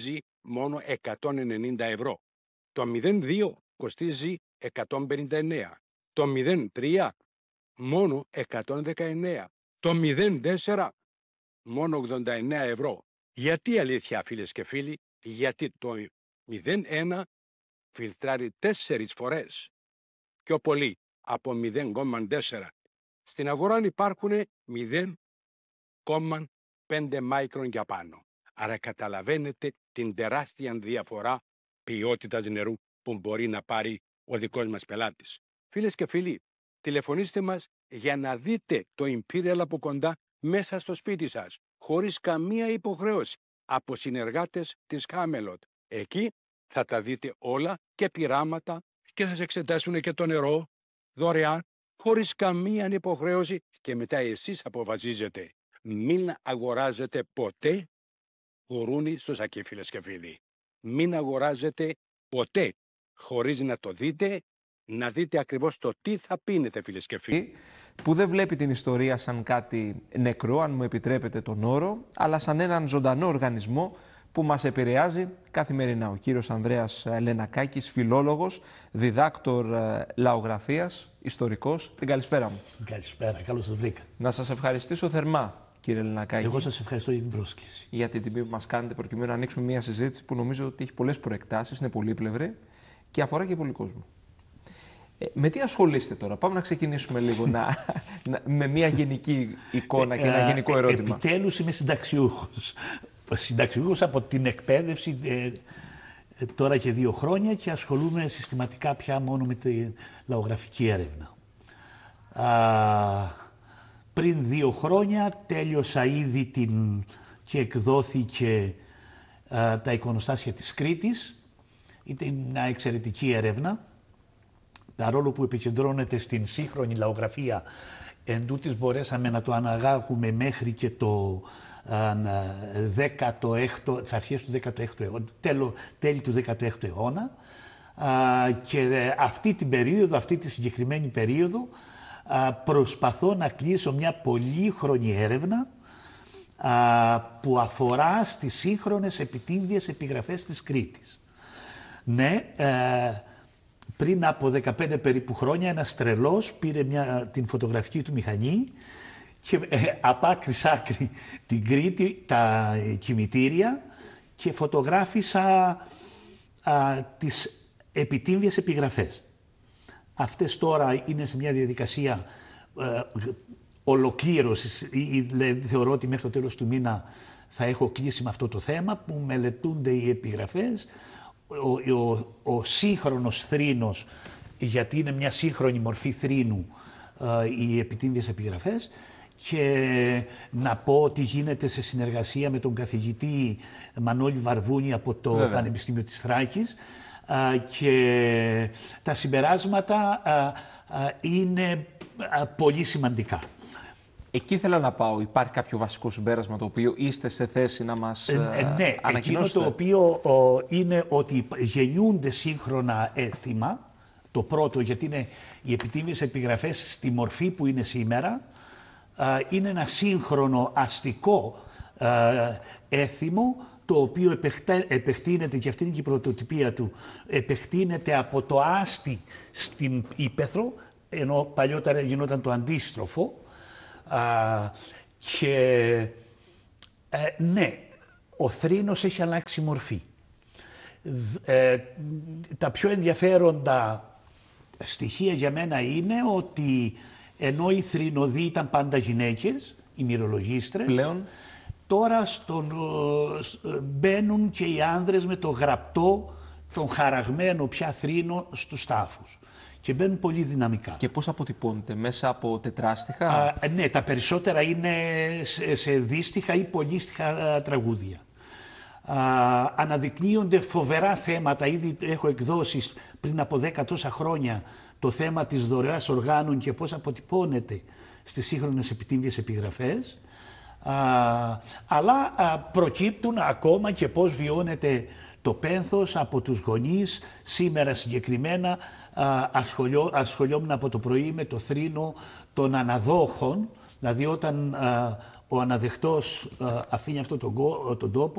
κοστίζει μόνο 190 ευρώ. Το 02 κοστίζει 159. Το 03 μόνο 119. Το 04 μόνο 89 ευρώ. Γιατί αλήθεια, φίλες και φίλοι? Γιατί το 01 φιλτράρει 4 φορές. Πιο πολύ από 0,4. Στην αγορά υπάρχουν 0,5 μάικρον για πάνω. Άρα καταλαβαίνετε την τεράστια διαφορά ποιότητας νερού που μπορεί να πάρει ο δικός μας πελάτης. Φίλες και φίλοι, τηλεφωνήστε μας για να δείτε το Imperial από κοντά μέσα στο σπίτι σας, χωρίς καμία υποχρέωση, από συνεργάτες της Camelot. Εκεί θα τα δείτε όλα και πειράματα και θα σας εξετάσουν και το νερό δωρεάν, χωρίς καμία υποχρέωση, και μετά εσείς αποφασίζετε. Μην αγοράζετε ποτέ γουρούνι στο σακί, φίλες και φίλοι. Μην αγοράζετε ποτέ χωρίς να το δείτε, να δείτε ακριβώς το τι θα πίνετε, φίλες και φίλοι. Που δεν βλέπει την ιστορία σαν κάτι νεκρό, αν μου επιτρέπετε τον όρο, αλλά σαν έναν ζωντανό οργανισμό που μας επηρεάζει καθημερινά. Ο κύριος Ανδρέας Λενακάκης, φιλόλογος, διδάκτορ λαογραφίας, ιστορικός. Την καλησπέρα μου. Καλησπέρα, καλώς σας βρήκα. Να σας ευχαριστήσω θερμά, κύριε Λενακάκη. Εγώ σας ευχαριστώ για την πρόσκληση. Για την τιμή που μας κάνετε, προκειμένου να ανοίξουμε μια συζήτηση που νομίζω ότι έχει πολλές προεκτάσεις, είναι πολύπλευρη και αφορά και πολύ κόσμο. Με τι ασχολείστε τώρα? Πάμε να ξεκινήσουμε λίγο με μια γενική εικόνα και ένα γενικό ερώτημα. Επιτέλους είμαι συνταξιούχος. Συνταξιούχος από την εκπαίδευση τώρα και 2 χρόνια και ασχολούμαι συστηματικά πια μόνο με τη λαογραφική έρευνα. Πριν 2 χρόνια τέλειωσα ήδη και εκδόθηκε τα εικονοστάσια της Κρήτης. Ήταν μια εξαιρετική έρευνα. Παρόλο που επικεντρώνεται στην σύγχρονη λαογραφία, εντούτοις μπορέσαμε να το αναγάγουμε μέχρι και το 16ο, τις αρχές του 16ου αιώνα, τέλη του 16ου αιώνα. Και αυτή την περίοδο, αυτή τη συγκεκριμένη περίοδο, προσπαθώ να κλείσω μια πολύχρονη έρευνα που αφορά στις σύγχρονες επιτύμβιες επιγραφές της Κρήτης. Ναι, πριν από 15 περίπου χρόνια ένας τρελός πήρε την φωτογραφική του μηχανή και απ' άκρη σ' άκρη την Κρήτη, τα κημητήρια, και φωτογράφησα τις επιτύμβιες επιγραφές. Αυτές τώρα είναι σε μια διαδικασία ολοκλήρωσης. Θεωρώ ότι μέχρι το τέλος του μήνα θα έχω κλείσει με αυτό το θέμα, που μελετούνται οι επιγραφές. Ο σύγχρονος θρήνος, γιατί είναι μια σύγχρονη μορφή θρήνου οι επιτύμβιες επιγραφές, και να πω ότι γίνεται σε συνεργασία με τον καθηγητή Μανώλη Βαρβούνη από το Πανεπιστήμιο της Θράκης, και τα συμπεράσματα είναι πολύ σημαντικά. Εκεί ήθελα να πάω. Υπάρχει κάποιο βασικό συμπέρασμα το οποίο είστε σε θέση να μας ναι, εκείνο το οποίο είναι ότι γεννιούνται σύγχρονα έθιμα. Το πρώτο, γιατί είναι οι επιτύμβιες επιγραφές στη μορφή που είναι σήμερα, είναι ένα σύγχρονο αστικό έθιμο, το οποίο επεκτείνεται, και αυτή είναι και η πρωτοτυπία του, επεκτείνεται από το άστι στην ύπαιθρο, ενώ παλιότερα γινόταν το αντίστροφο. Και ναι, ο θρήνος έχει αλλάξει μορφή. Τα πιο ενδιαφέροντα στοιχεία για μένα είναι ότι ενώ οι θρηνοδοί ήταν πάντα γυναίκες, οι μυρολογίστρες, πλέον τώρα μπαίνουν και οι άνδρες με το γραπτό, τον χαραγμένο πια θρήνο στους τάφους. Και μπαίνουν πολύ δυναμικά. Και πώς αποτυπώνεται, μέσα από τετράστιχα? Ναι, τα περισσότερα είναι σε δύστιχα ή πολύστιχα τραγούδια. Αναδεικνύονται φοβερά θέματα. Ήδη έχω εκδώσει πριν από 10 τόσα χρόνια το θέμα της δωρεάς οργάνων και πώς αποτυπώνεται στις σύγχρονες επιτύμβιες επιγραφές. Αλλά προκύπτουν ακόμα και πώς βιώνεται το πένθος από τους γονείς. Σήμερα συγκεκριμένα ασχολιόμουν από το πρωί με το θρήνο των αναδόχων, δηλαδή όταν ο αναδεχτός αφήνει αυτόν τον τόπο,